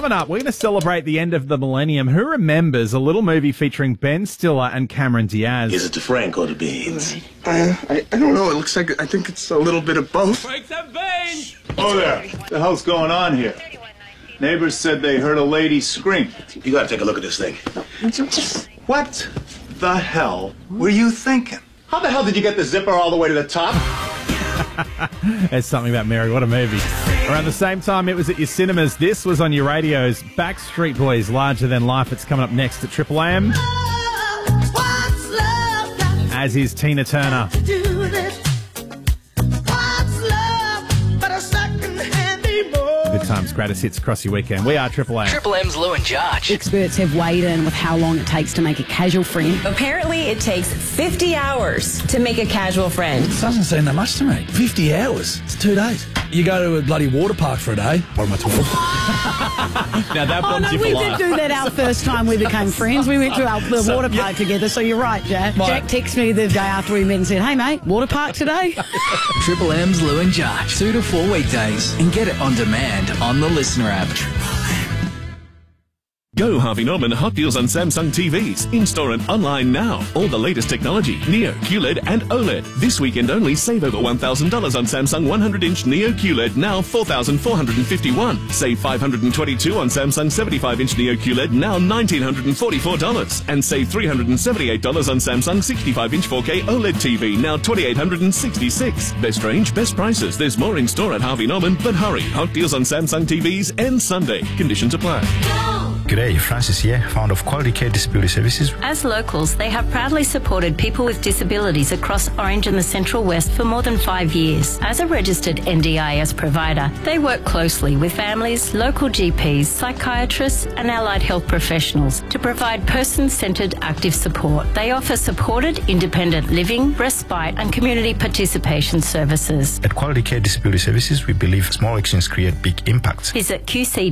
Coming up, we're going to celebrate the end of the millennium. Who remembers a little movie featuring Ben Stiller and Cameron Diaz? Is it the Frank or the beans? I don't know. It looks like, I think it's a little bit of both. Frank and beans! Oh, there. What the hell's going on here? Neighbors said they heard a lady scream. You gotta take a look at this thing. What the hell were you thinking? How the hell did you get the zipper all the way to the top? There's something about Mary. What a movie. Around the same time it was at your cinemas, this was on your radios. Backstreet Boys, Larger Than Life. It's coming up next at Triple M. As is Tina Turner. Good times, greatest hits across your weekend. We are Triple M. Triple M's Lou and Josh. Experts have weighed in with how long it takes to make a casual friend. Apparently, it takes 50 hours to make a casual friend. It doesn't seem that much to me. 50 hours. It's 2 days. You go to a bloody water park for a day. What am I talking? Now that bonds you for we life. did do that our first time we became friends. We went to the water park together, so you're right, Jack. Jack texted me the day after we met and said, "Hey, mate, water park today?" Triple M's Lou and Josh. 2 to 4 weekdays. And get it on demand on the Listener app. Go Harvey Norman Hot Deals on Samsung TVs. In-store and online now. All the latest technology. Neo, QLED and OLED. This weekend only save over $1,000 on Samsung 100-inch Neo QLED, now $4,451. Save $522 on Samsung 75-inch Neo QLED, now $1,944. And save $378 on Samsung 65-inch 4K OLED TV, now $2,866. Best range, best prices. There's more in-store at Harvey Norman, but hurry. Hot Deals on Samsung TVs end Sunday. Conditions apply. G'day, Francis here, founder of Quality Care Disability Services. As locals, they have proudly supported people with disabilities across Orange and the Central West for more than 5 years. As a registered NDIS provider, they work closely with families, local GPs, psychiatrists and allied health professionals to provide person-centred active support. They offer supported independent living, respite and community participation services. At Quality Care Disability Services, we believe small actions create big impacts. Visit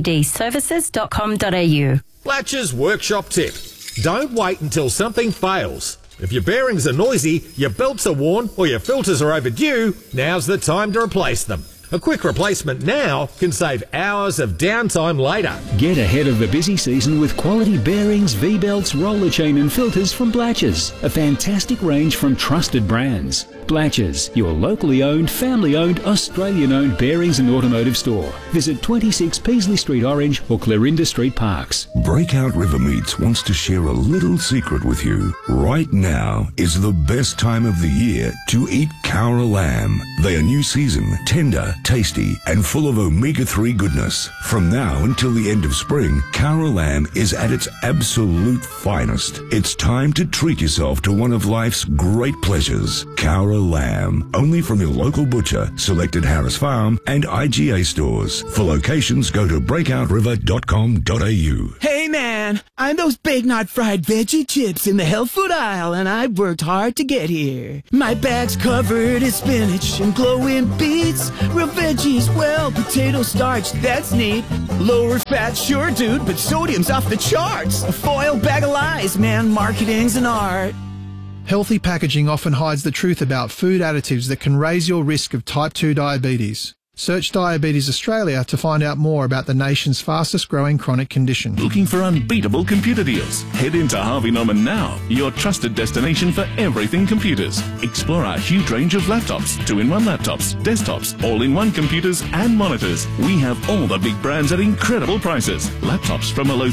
qcdservices.com.au. Blatch's Workshop Tip. Don't wait until something fails. If your bearings are noisy, your belts are worn, or your filters are overdue, now's the time to replace them. A quick replacement now can save hours of downtime later. Get ahead of the busy season with quality bearings, V-belts, roller chain and filters from Blatch's. A fantastic range from trusted brands. Blatch's, your locally owned, family-owned, Australian-owned bearings and automotive store. Visit 26 Peasley Street Orange or Clarinda Street Parks. Breakout River Meats wants to share a little secret with you. Right now is the best time of the year to eat Cowra lamb. They are new season, tender, tasty, and full of omega-3 goodness. From now until the end of spring, Cowra lamb is at its absolute finest. It's time to treat yourself to one of life's great pleasures. Cowra lamb, only from your local butcher, selected Harris Farm and IGA stores. For locations, go to breakouriver.com.au. Hey man, I'm those Big Knot fried veggie chips in the health food aisle, and I've worked hard to get here. My bag's covered in spinach and glowing beets, real veggies, well, potato starch, that's neat. Lower fat, sure dude, but sodium's off the charts. A foil bag of lies, man, marketing's an art. Healthy packaging often hides the truth about food additives that can raise your risk of type 2 diabetes. Search Diabetes Australia to find out more about the nation's fastest growing chronic condition. Looking for unbeatable computer deals? Head into Harvey Norman now, your trusted destination for everything computers. Explore our huge range of laptops, 2-in-1 laptops, desktops, all-in-one computers and monitors. We have all the big brands at incredible prices. Laptops from a low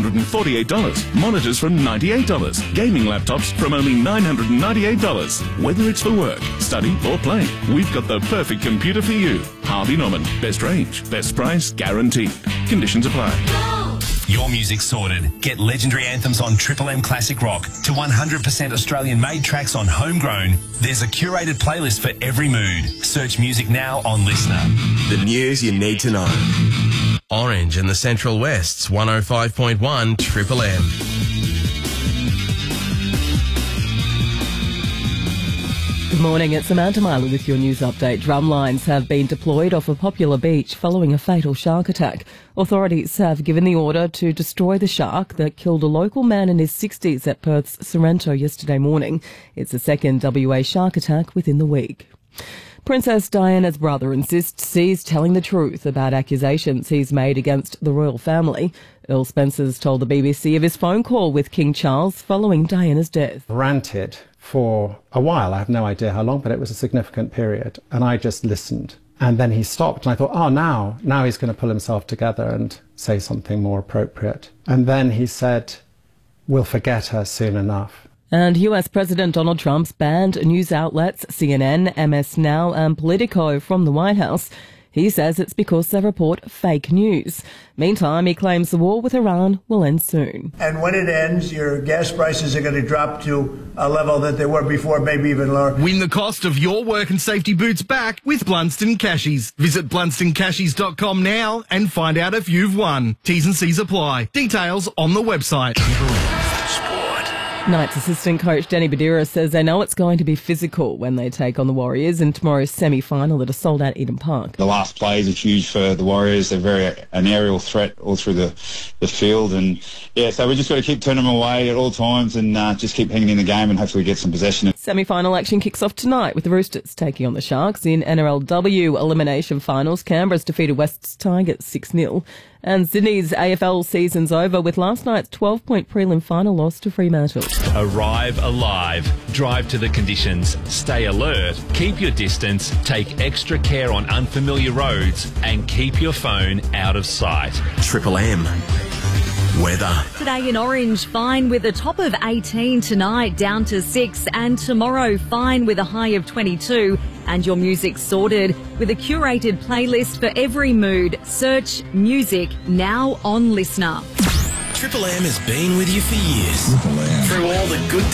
$348, monitors from $98, gaming laptops from only $998. Whether it's for work, study or play, we've got the perfect computer for you. Harvey Norman. Best range, best price, guaranteed. Conditions apply. Your music's sorted. Get legendary anthems on Triple M Classic Rock to 100% Australian-made tracks on Homegrown. There's a curated playlist for every mood. Search music now on Listener. The news you need to know. Orange and the Central West's 105.1 Triple M. Good morning, it's Samantha Myler with your news update. Drumlines have been deployed off a popular beach following a fatal shark attack. Authorities have given the order to destroy the shark that killed a local man in his 60s at Perth's Sorrento yesterday morning. It's the second WA shark attack within the week. Princess Diana's brother insists he's telling the truth about accusations he's made against the royal family. Earl Spencer's told the BBC of his phone call with King Charles following Diana's death. Ranted for a while. I have no idea how long, but it was a significant period. And I just listened. And then he stopped, and I thought, oh, now he's going to pull himself together and say something more appropriate. And then he said, we'll forget her soon enough. And US President Donald Trump's banned news outlets CNN, MS Now and Politico from the White House. He says it's because they report fake news. Meantime, he claims the war with Iran will end soon. And when it ends, your gas prices are going to drop to a level that they were before, maybe even lower. Win the cost of your work and safety boots back with Blunston Cashies. Visit blunstonCashies.com now and find out if you've won. T's and C's apply. Details on the website. Knights assistant coach Danny Badira says they know it's going to be physical when they take on the Warriors in tomorrow's semi-final at a sold-out Eden Park. The last plays are huge for the Warriors. They're an aerial threat all through the field. And, yeah, so we've just got to keep turning them away at all times and just keep hanging in the game and hopefully get some possession. Semi-final action kicks off tonight with the Roosters taking on the Sharks in NRLW elimination finals. Canberra's defeated West's Tigers 6-0. And Sydney's AFL season's over with last night's 12-point prelim final loss to Fremantle. Arrive alive. Drive to the conditions. Stay alert. Keep your distance. Take extra care on unfamiliar roads. And keep your phone out of sight. Triple M. Weather. Today in Orange, fine with a top of 18 tonight, down to 6, and tomorrow fine with a high of 22. And your music sorted with a curated playlist for every mood. Search Music Now on Listener. Triple M has been with you for years. Through all the good